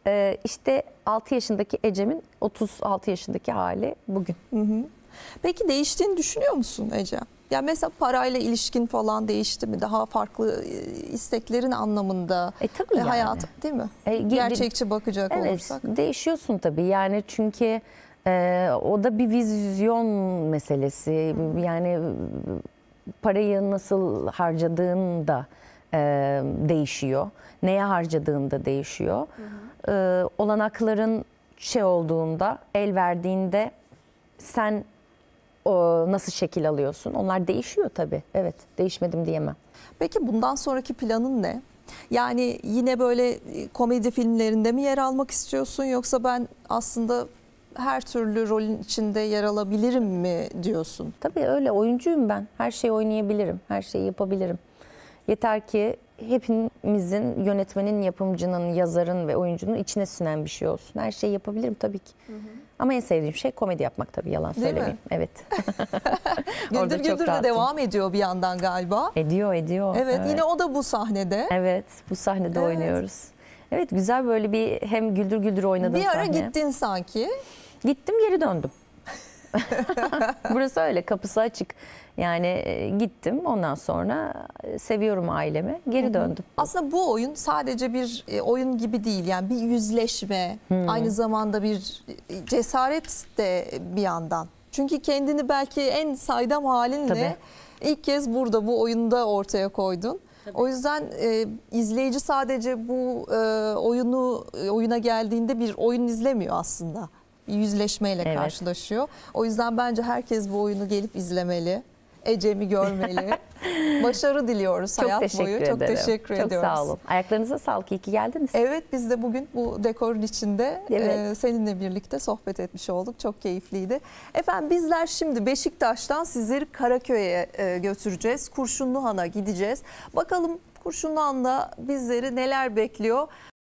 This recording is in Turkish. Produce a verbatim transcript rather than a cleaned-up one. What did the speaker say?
Ee, işte altı yaşındaki Ecem'in otuz altı yaşındaki hali bugün. Hı hı. Peki değiştiğini düşünüyor musun Ece? Ya mesela parayla ilişkin falan değişti mi? Daha farklı isteklerin anlamında E tabii yani. hayat değil mi? E, Gerçekçi bakacak evet, olursak. değişiyorsun tabii yani çünkü e, o da bir vizyon meselesi. Hı. Yani parayı nasıl harcadığın da e, değişiyor. Neye harcadığın da değişiyor. Hı hı. E, olanakların şey olduğunda, el verdiğinde sen o nasıl şekil alıyorsun? Onlar değişiyor tabii. Evet, değişmedim diyemem. Peki bundan sonraki planın ne? Yani yine böyle komedi filmlerinde mi yer almak istiyorsun, yoksa ben aslında her türlü rolün içinde yer alabilirim mi diyorsun? Tabii öyle, oyuncuyum ben. Her şeyi oynayabilirim, her şeyi yapabilirim. Yeter ki hepimizin, yönetmenin, yapımcının, yazarın ve oyuncunun içine sinen bir şey olsun. Her şeyi yapabilirim tabii ki. Hı hı. Ama en sevdiğim şey komedi yapmak tabii, yalan söylemeyeyim. Evet. Güldür Güldür de devam ediyor bir yandan galiba. Ediyor, ediyor. Evet, evet, yine o da bu sahnede. Evet, bu sahnede evet. oynuyoruz. Evet, güzel böyle bir hem güldür güldür oynadığım sahne. Bir ara sahne. gittin sanki. Gittim, geri döndüm. Burası öyle, kapısı açık. Yani gittim, ondan sonra seviyorum ailemi, geri döndüm. Aslında bu oyun sadece bir oyun gibi değil, yani bir yüzleşme, hmm. aynı zamanda bir cesaret de bir yandan. Çünkü kendini belki en saydam halinle Tabii. ilk kez burada bu oyunda ortaya koydun. Tabii. O yüzden e, izleyici sadece bu e, oyunu oyuna geldiğinde bir oyun izlemiyor aslında. Bir yüzleşmeyle evet. karşılaşıyor. O yüzden bence herkes bu oyunu gelip izlemeli. Ecem'i görmeli. Başarı diliyoruz Çok hayat teşekkür boyu. ederim. Çok teşekkür Çok ediyoruz. Çok sağ olun. Ayaklarınıza sağlık. İyi ki geldiniz. Evet, biz de bugün bu dekorun içinde evet. e, seninle birlikte sohbet etmiş olduk. Çok keyifliydi. Efendim, bizler şimdi Beşiktaş'tan sizleri Karaköy'e e, götüreceğiz. Kurşunluhan'a gideceğiz. Bakalım Kurşunluhan'da bizleri neler bekliyor?